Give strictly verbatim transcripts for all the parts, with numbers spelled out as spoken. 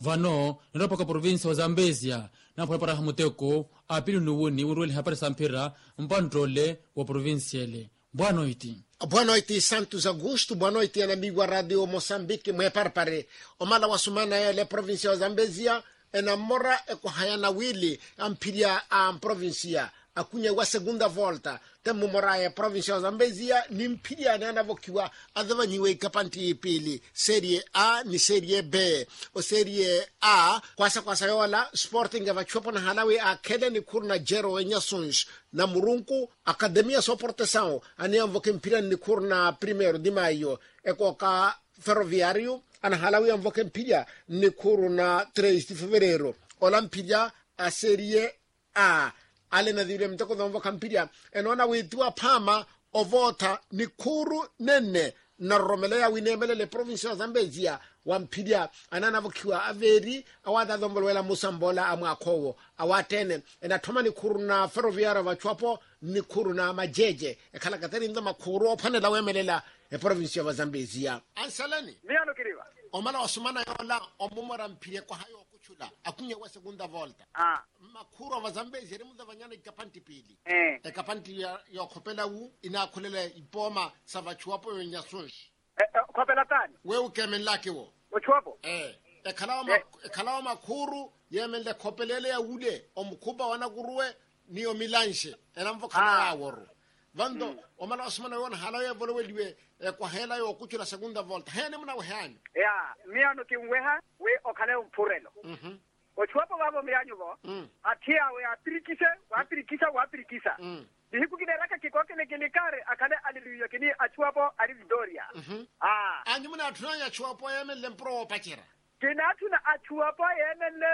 vano ndopa ka provinsi wa Zambezia na pala para hamuteko apili nuwuni urweli hapari sampira mpantole wa provinsi ele. Boa noite. Boa noite, Santos Augusto. Boa noite, amigo a Rádio Moçambique. Mwe parpare. Omala wa sumana ele provinsi wa Zambezia enamora eko hayana wili ampiria am provincia. Akunye wa segunda volta temu morae provincia Zambezia ni mpiria na anavokiwa adhava niwe kapanti pili serie A ni serie B o serie A kwasa kwasa yola Sporting avachopo na halawe akede ni kurna jero enya sunsh na murunku Academia Soportação ani amvoke mpira ni kurna primeiro de maio eko ka Ferroviário ana halawe amvoke mpira ni kurna três de fevereiro ola mpira a serie A ale na dhile mtoko dhombo kampiria enona witua pama ovota ni kuru nene na romelea winemele le provinsi wa Zambezia wampiria anana vokiwa averi awada dhombo wela musambola amwakowo awatene ena toma ni kuru na Ferroviário vachuapo ni kuru na majeje ekala kateri nda makuru opane la wemelela e provinsi wa Zambezia ansalani miano kiriwa omala osumana yola omumora mpiria kwa hayo kuchula akunye wa segunda volta ah makuru wa Zambezia remuza vanyana ikapanti pili eh e kapanti ya, ya kopela wu inakulele ipoma savachuapo yo nyasunshi eh, eh kopela tani we ukemen lake wo ochuapo eh e kalawa ma, e kalawa makuru yemende kopelele ya ule omkuba wana kuruwe niyo milanshe enamvo kana ah. ya woro vando mm. omala osmana yona halawe volowe liwe e kwa hela yo kuchula segunda volta hene muna wehani ya miano kimweha we okale umpurelo mhm mm ochuapo babo mianyo bo mm. atia we atrikise watrikisa watrikisa mm. dihiku kineraka kikoke ne kinikare akale aliluya kini achuapo ali Vidoria mhm ah anyi muna tunanya chuapo yemele mpro pachira kinatu na achuapo yemele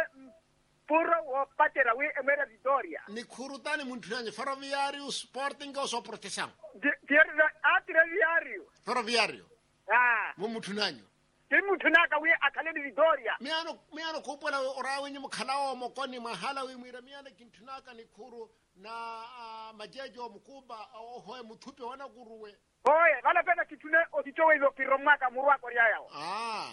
puro wo patera we emera Vidoria ni kurutani muntunanya Ferroviário Sporting o Soportação tierra Ferroviário Ferroviário ah mumutunanyo timu tunaka we akale Vidoria miano miano kupola orawe nyimu khalao mokoni mahala we mwira miano kintunaka ni kuru na uh, majejo mkuba ohoe muthupe wana kuruwe oye wala pena kitune otitowe hizo piromaka murwa kwa yao ah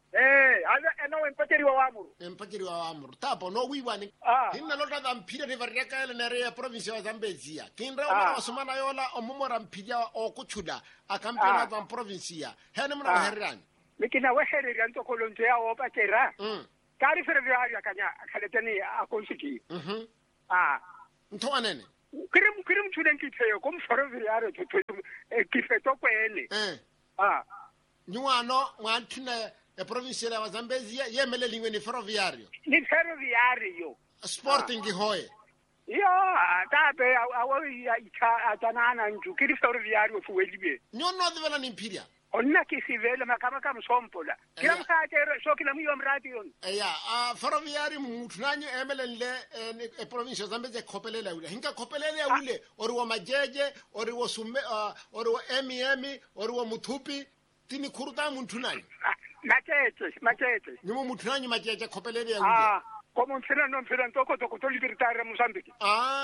eh ala eno empateri wa amuru empateri wa amuru tapo no wiwani ah hinna lota da mpira ni vareka ele nere ya province ya Zambezia kinra ah. wa sumana yola omumora mpira okuchuda akampira ah. wa province ya hene mna ah. herani mikina wehere ranto kolonto ya opatera mm kari Ferroviário akanya akaleteni akonsiki mhm ah nto anene kirim kirim chuden kiteyo kom Ferroviário to to kifeto kwene eh ah nyuano mwantina e province ya Zambezia yemele liwe ni Ferroviário ni Ferroviário Sporting ah. hoye yo tabe awo ya ita atanana nju kiri Ferroviário fuwelibe nyono dhivela ni mpiria onna kisivele makama kama sompola kila mkatero so kila mwiyo mradi yon eya a Ferroviário mutunanyo emele le e province Zambezia kopelele ule hinga kopelele ule ori wa majeje ori wa sume ori wa mm ori wa muthupi tini kuruta mutunanyo macheche macheche nyumo mutunanyo majeje kopelele ule ah como mfina no mfina toko toko to libertare Mozambique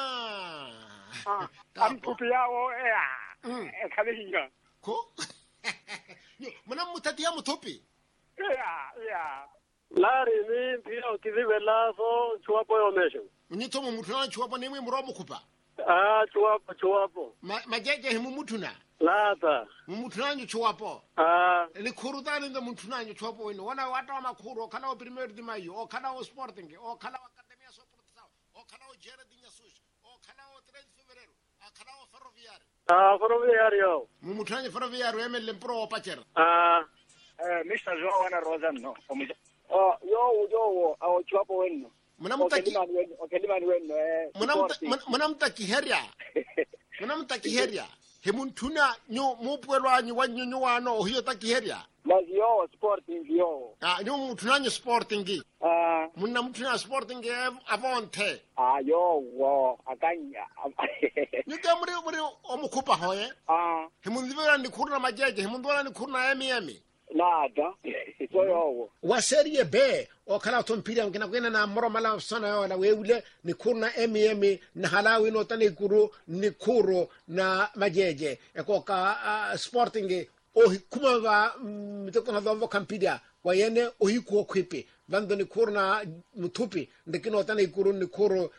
ah ah amtupi yao eh e kale hinga ko muna mutati ya muthupi ya ya lari mi mpira ukizive laso chuapo yomesho unitomo mutuna chuapo nimwe mromo kupa ah chuapo chuapo ma majeje himu mutuna lata mutuna chuapo ah ni kurutani ndo mutuna chuapo wino wana wata wa makuru okala o primeiro de maio okala o Sporting okala o Academia Soportação okala o Jera de Nhasus okala o três de fevereiro okala o Ferroviário ah Ferroviário mutuna Ferroviário emele mpro pachera ah eh mister João wana Rosan no oh yo yo au chuapo wenu mnamtaki okelimani wenu eh mnamtaki heria mnamtaki heria hemuntuna nyo mupwelwa nyi wanyunyu wano hiyo taki heria mazio Sporting yo ah nyo mutunanyo Sporting ah munna mutuna Sporting avonte ah yo wo akanya nika muri muri omukupa hoye ah hemunzivera ndi kuruna majeje hemundwala ndi kuruna mm nada so yo wa serie B okala tompira ngina kwena na moromala sana yo na weule ni kurna mm na halawi no tani kuru ni kuru na majeje ekoka uh, Sporting o kuma va mitoko na dhambo kampidia wayene o hiko kwipe bando ni kuru na mtupi ndikino tana ikuru ni kuru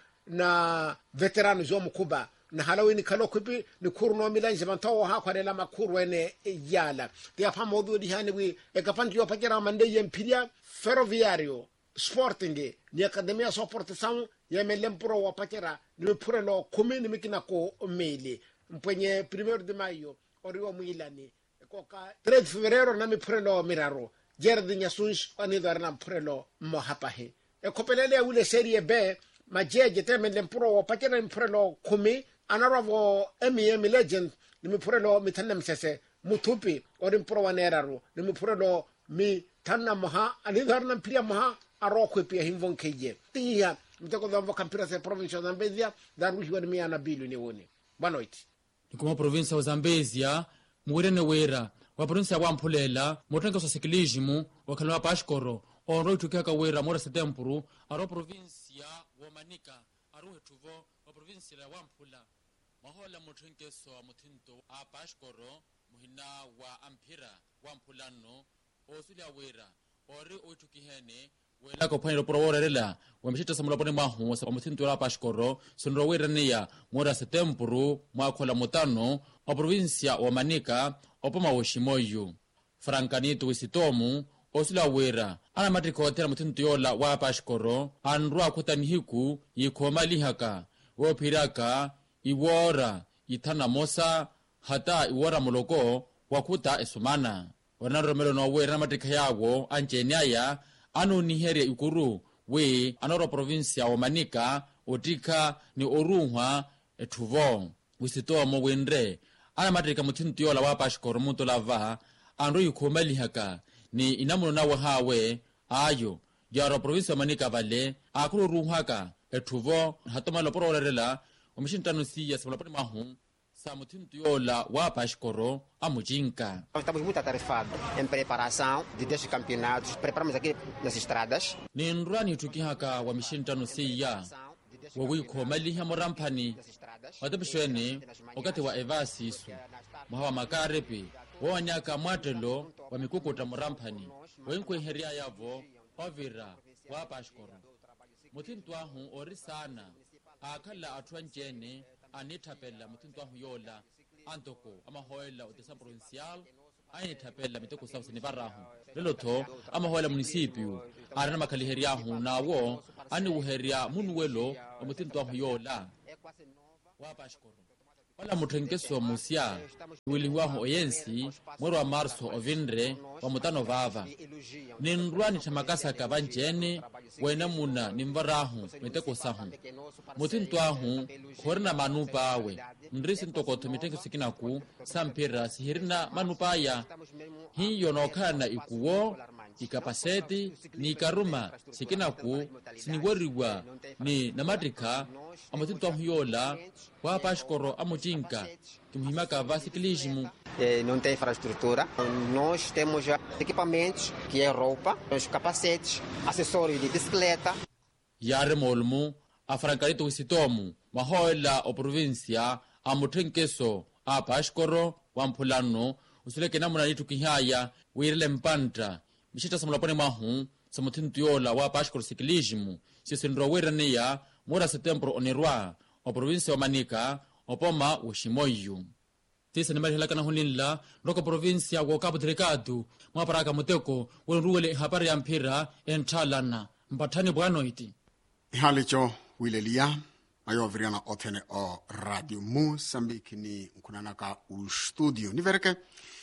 na veterano zo mkuba na halawi ni kalo kupi ni kuru no milanje bantawo ha kwa la makuru ene yala dia pa modu di hani wi e kapanti yo pakera mande yempiria ferroviario sporting ni academia soportação ya melempro wa pakera ni purelo kumi ni mikina ko mele mpenye primeiro de maio oriwa muilani koka três de fevereiro na mi purelo miraro Jerdi Nyasunsh anidarna purelo mohapahe e kopelele ule serie B majeje teme lempro wa pakera purelo kumi anaravo M M legend ni purelo mitana msese mutupi orimpro wa neraro ni purelo mi tanna moha anidarna pria moha aroko pia himvon keje tia mtako dhambo kampira se provincia Zambezia daruhi wa mia na bilu ni woni banoiti nikuma provincia wa Zambezia muwirene wera wa provincia wa Mpulela motenga so ciclismo wakala pashkoro onro tukaka wera mora setembro aro provincia wa Manika aro hetuvo wa provincia wa Mpula mahola motenga so mutinto a pashkoro muhina wa Ampira wa Mpulano osulia wera ore otukihene wela ko phani ro orerela wa mshita samula pone mahu sa muthinto la pashkoro sunro werenia mora setembro mwakhola mutano o provincia wa Manika opoma woshimoyo Francanito wisitomu osula wera ana matriko tera muthinto yola wa pashkoro anrwa khutanihiku yikhoma lihaka wo phiraka iwora ithana mosa hata iwora moloko wakhuta esumana wana romelo no wera matrika yawo anjeniaya anu niheria ikuru we anoro provincia wa Manika otika ni orunhwa etuvo wisitoa mo wenre ana matrika muthinto yola wa pashkoro muto lava anro yikhomali haka ni inamuno na hawe ayo yaro provincia wa Manika vale akuru ruhaka etuvo hatoma lo pororela omishintano siya sabulapani mahu sa muthinto yola wa pashkoro amujinka. Estamos muito atarefados em preparação de dez campeonatos. Preparamos aqui nas estradas. Ni nrani tukihaka wa mishintano siya wa wikhomali hamorampani watapishweni wakati wa evasi isu mahawa makarepi wanyaka mwatelo wa mikukuta morampani wenkwe heria yavo ovira wa pashkoro muthinto ahu ori sana akhala atwanjene anithapela muthinto ahu yola antoko amahoela utesa provincial ainithapela mitoko sauce ni barahu lelotho amahoela municipio arana makhaliheria ahu nawo ani uheria munuwelo muthinto ahu yola wa pashkoro wala muthenkeso musia wiliwaho oyensi mwero wa marso ovinre wa mutano vava ninrwani thamakasa kavanjene wena muna nimvarahu miteko sahu muthinto ahu khorina manupa awe nrisi ntokotho miteko sikinaku sampira sihirina manupa aya hiyo nokhana ikuwo ikapaseti ni karuma sikinaku siniweriwa ni namatrika amuthinto ahu yola wa pashkoro amujinka kimhimaka va ciclismo. Eh, não tem infraestrutura. Nós temos equipamentos, que é roupa, os capacetes, acessórios de bicicleta. Yare molmu a Francanito wisitomu mahoela o provincia amuthenkeso a pashkoro wa Mpulano usuleke namuna nitu kihaya wirile mpanta mishita samulapone mahu samuthinto yola wa pashkoro ciclismo sisindro werania mora setembro onerwa o provincia wa Manika opoma ushimoyu tisa ni marihela kana hulinla roko provincia wa Cabo Delgado mwaparaka muteko wenruwele habari ya mpira enthalana mpathani bwanoiti ihalicho wilelia ayo viriana othene o radio Mozambique ni nkunanaka u studio nivereke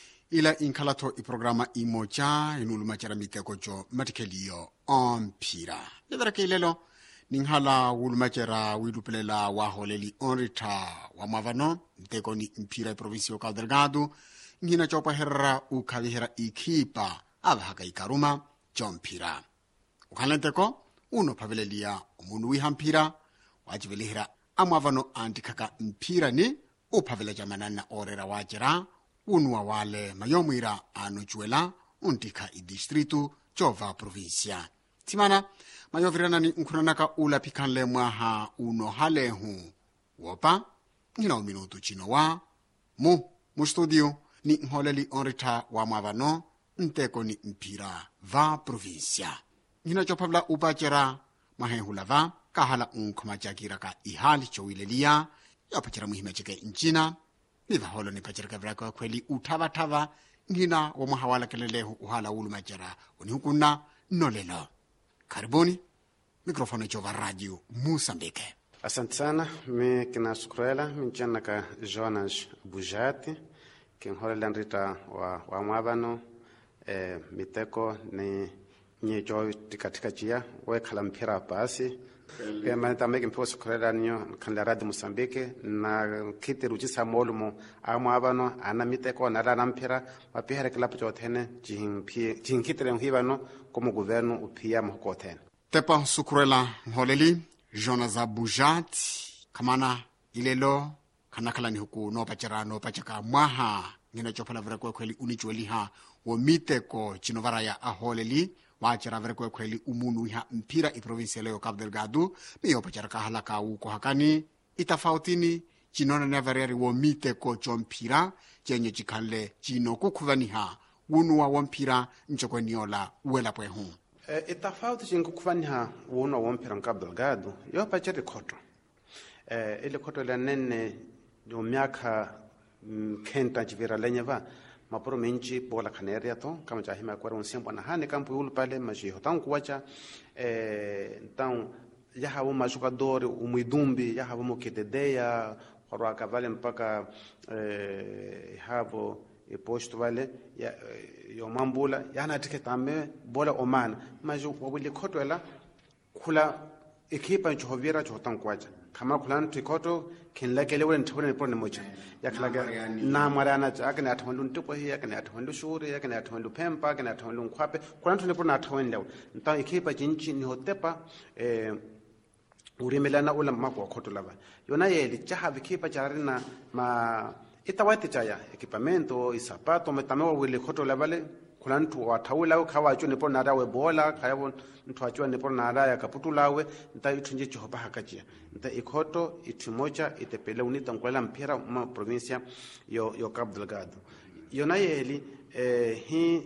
ila inkhalatho i programa imoja inulumachara miteko jo matikhelio ompira nivereke ilelo ninghala wulumachera wilupelela wa holeli onrita wa mavano nteko ni mpira provinsi o Cabo Delgado ngina chopa herra ukhavihera ikhipa avahaka ikaruma chompira ukhalenteko uno phavelelia umunu wiha mpira wajivelihira amavano antikhaka mpira ni uphavela jamanana orera wajera unwa wale mayomwira anochuela untikha idistritu chova provincia timana mayovirana ni nkhunanaka ula pikhanle mwaha uno halehu wopa ngina uminutu chino wa mu mu studio ni nholeli onrita wa mwavano nteko ni mpira va provincia ngina chophabla upachera mahehulava kahala unkhomajakira ka ihali chowilelia yapachera muhimecheke inchina nivaholo nipachera vrako kweli uthavathava ngina wamahawala kelelehu uhala ulumachera unihukuna nolelo. Karibuni mikrofoni chova radio Mosambike. Asante sana, mi kina Sukrela, mi nchana ka Jonas Bujati, kinholela nrita wa, wa mwabano, e, miteko ni nye jo tikatika jia, we kalampira basi. Pia manita meki mpiwa Sukrela nyo kanila radio Mosambike, na kiti rujisa molumu a mwabano, ana miteko na rana mpira, wapihere kilapu jotene, jihinkitire mhibano, kumu guvernu upia mhukotene. Tepa Sukrela mholeli, Jonas Bujat kamana ilelo kanakala ni huku no pachara no pachaka mwaha ngina chopala vere kwa kweli unichweliha wo miteko chinovara ya aholeli wachara vere kwa kweli umunu ha mpira i province leo Cabo Delgado miyo pachara kahalaka uko hakani itafautini chinona na vere wo miteko chompira chenye chikale chino kukuvaniha wunu wa mpira nchoko niola uela pwehu. E, itafauti jingu kufanya uno wampira Cabo Delgado yo pacheri koto. E, ile koto ile nene yo miaka mm, kenta jivira lenyeva mapuro menji bola kaneria to kama jahima kwa unsiambo na hane kampu yulu pale majiho tangu kuwacha e, tangu yaha wama jogador umidumbi yaha wama kededeya kwa kavale mpaka e, habo e posto vale ya yo mambula yana tiketame bola omana maju wabili khoto ela khula ekipa nchohovira chotankwaja kama khula ntikoto kinlakele wena nthobone pone moja yakhlaga na marana akane athondu ntipo hi yakane athondu shuri yakane athondu phempa yakane athondu nkhwape khula nthone pone athondu nta ekipa jinchi ni hotepa eh urimelana ula mako khoto lava yona yeli chaha ekipa charina ma itawati chaya equipamento isapato metamewa wile khoto labale kulantu wathawula khawa tshone po nara we bola khayabo nthu atshone po nara ya kaputulawe nta ithunje chopa hakachia nta ikhoto ithimocha itepele unita nkwela mpira ma provincia yo yo Cabo Delgado yona yeli eh hi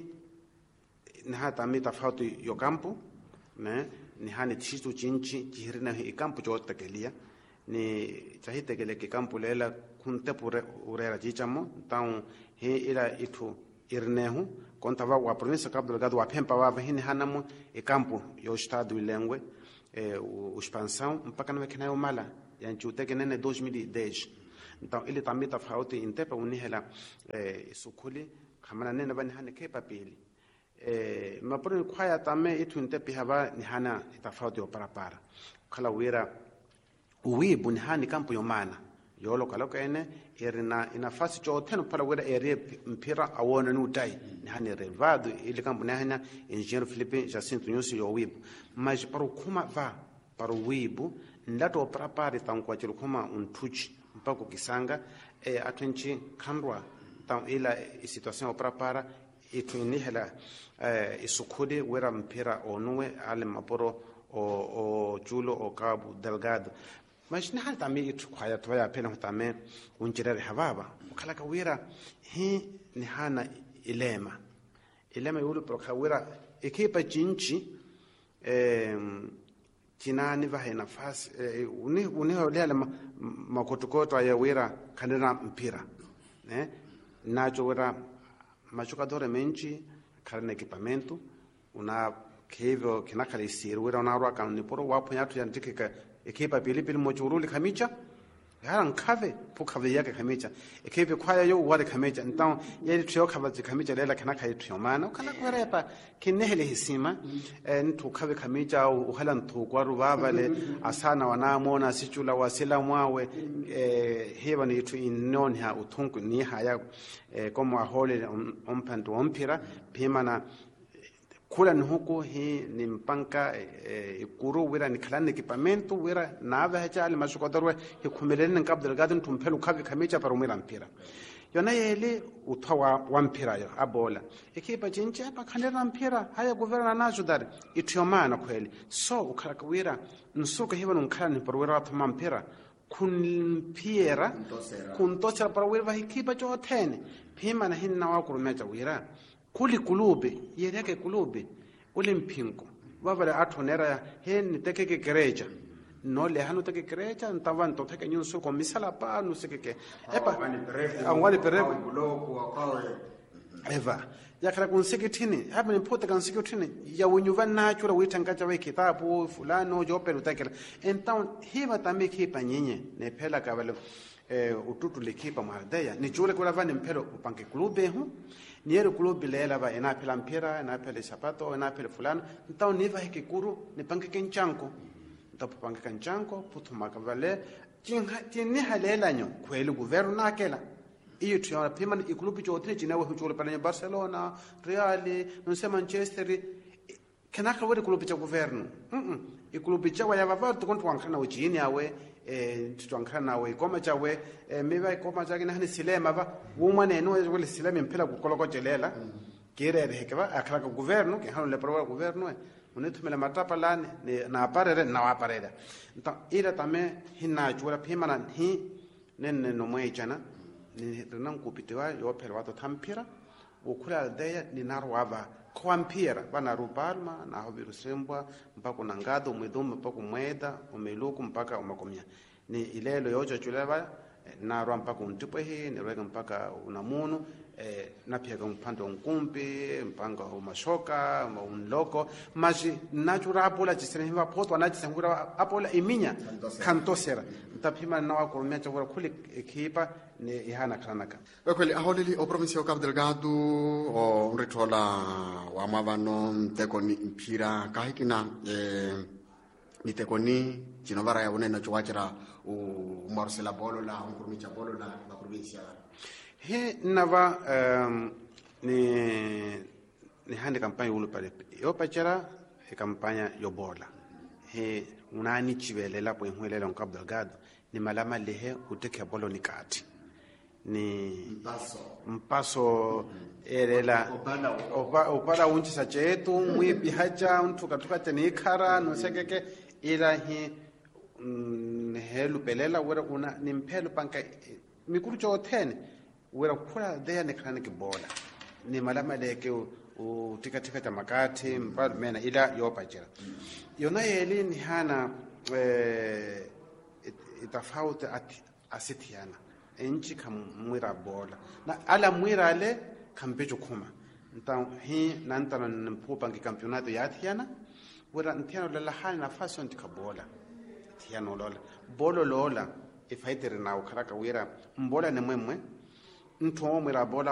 nahata mita fautu yo campo ne ni hani tshitu chinchi jihirina hi campo chotakelia ni chahitekele ke campo lela kunte pure urera jichamo tau he ila itu irnehu kontava wa provincia Cabo Delgado wa pempa wa hini hanamu e campo yo estado ilengwe e o expansão mpaka na kena mala ya nchuteke nene dois mil e dez então ele também tá falta intepa unihela e sukuli khamana nene bani hane ke papili e mapro kwaya tame itu intepi haba ni hana tofauti yo para para kala wira uwibu ni hani campo yo mana yolo kaloka ene erina inafasi cho teno para wera area mpira awona nutai ni hani revado ile campo na hana engenheiro Felipe Jacinto Nyusi yo wibu mas para kuma va para wibu ndato para para tanko achiro kuma untuchi mpako kisanga e atwenchi kandwa tam ila situation para para ituni hela e isukudi wera mpira onwe ale maporo o o julo o Cabo Delgado. Mas nahal tami itu kwaya toya pena tame unjirere hababa ukala kawira hi ni hana ilema ilema yulu pro kawira ekipa jinchi eh kinani va hena fas uni uni holela makotokoto ya wira kanena mpira eh nacho wira machucadore menchi karne equipamento una kevo kinakali siru wira una roka ni poro wapo yatu yandikika ekipa pilipili mochuruli khamicha yara nkhave phukave yake khamicha ekipa khwaya yo wale khamicha então yeli thyo khava khamicha lela khana khai thiyomana ukhala kwerepa kinehele hisima nthu khave khamicha uhala nthu kwa rubabale asana wanamona sichula wasila mwawe heba ni thu innon ha uthunku ni haya como ahole ompantu ompira phimana kula nhuko hi ni mpanka ikuru wira ni khalani equipamento wira nava hacha ali mashukodarwe hi khumeleni Cabo Delgado ntumphelo khavi khamicha para umira mpira yona yele uthawa wa mpira yo abola ekipa jinche pa khanera mpira haya governa nazo dar ithyomana khwele so ukhala kwira nsuka hiba nukhalani para wira thoma mpira kunpiera kuntosera para wira ekipa jothene phima na hinna wa kurumeja wira kuli kulube yere yake kulube ule mpingo va vale atonera he ni teke ke gereja no le hanu teke gereja ntava nto teke nyunso komisala pa no sekeke epa angwani pereko eva yakhala kunsekethini habe niphota kansekethini ya wenyuva nachura withangacha we kitabu fulano jope utakela então hiva tambe khipa nyenye ne phela ka vale eh ututu le khipa mardeya ni chule kula vani mphelo upange klube hu niere klube lela va ena phela mpira ena phela sapato ena phela fulano então niva heke kuru ni pange kenchanko tapu pange kenchanko puthuma ka vale tinha tinni halela nyo kweli governo nakela iyo tiona pima ni ikulubi chote jinawe huchule pale Barcelona, Real, non se Manchester kenaka wori kulubi cha governo. Mhm. Ikulubi cha wa yava va tukonto wankana ujini yawe eh tutwankana we koma cha we meba koma cha kina hani silema va wumane no wele silema mpela kukoloko jelela kirere hekeba akala ka governo ke hanu le prowa governo unethumela matapa lane na aparere na aparere. Então ira tame hina chula pima na hi nenne no mwejana ni renan kupitiwa yo perwato tampira ukula aldeya ni narwava kwampira bana rupalma na hobiru sembwa mpaka nangado mwedum mpaka mweda umeluku mpaka umakomya ni ilelo yocho chuleva na rwa mpaka untipwehi ni rwega mpaka unamunu eh, na pia mpando nkumpi mpanga umashoka unloko maji nachura apola chisenhiva poto anachisengura apola iminya kantosera tapima na wakolmea chakura kuli kipa ni ihana kranaka kweli aholili o province ya Cabo Delgado o unretola wa mavano mtekoni mpira kahikina eh mitekoni chinovara ya unena chwachira u Marcela Bolo la unkurmicha Bolo la la provincia he nava um, ni ni hande kampanya ulu pale yo pachara he kampanya yo bola he unani chivelela po inhuelela on Cabo Delgado ni malama lehe uteke bolo ni kati ni mpaso mpaso erela opala opala unchi sachetu mwipi hacha untuka tuka ni khara no sekeke ila hi mm, helu pelela wera una ni mpelo panka mikuru chothene wera khula deya ne khana ke bola ni malama leke u tika tika ta makati mpalo mena ila yopachera yona yeli ni hana eh itafauti asithiana enchi kamwira bola na ala mwira le kampecho khuma nta hi nantana mphupa ngi campeonato ya thiana wera ntiano la hali nafasi ontika bola thiano lola bolo lola ifaitere na ukharaka wira mbola ne mwemwe ntho mwira bola